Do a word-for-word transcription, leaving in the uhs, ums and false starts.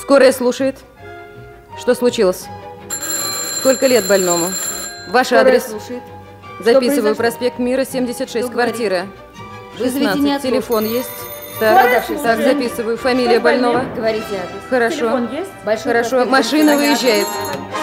Скорая слушает. Что случилось? Сколько лет больному? Ваш Скорая адрес? слушает. Записываю. Проспект Мира, семьдесят шесть, Что квартира. Вызовите шестнадцать. неотложку. Телефон есть? Так, так, записываю. Фамилия больного? Говорите адрес. Хорошо. Телефон есть? Большой Хорошо. проспект Машина Понятно. выезжает.